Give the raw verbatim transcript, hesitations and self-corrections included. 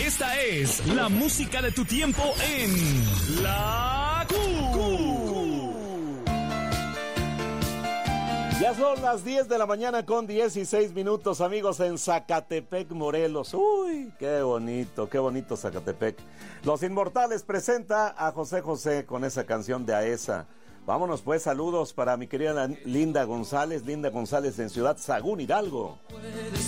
Esta es la música de tu tiempo en La Q. Ya son las diez de la mañana con dieciséis minutos, amigos, en Zacatepec, Morelos. Uy, qué bonito, qué bonito Zacatepec. Los Inmortales presenta a José José con esa canción de Aesa. Vámonos pues, saludos para mi querida Linda González, Linda González en Ciudad Sagún, Hidalgo.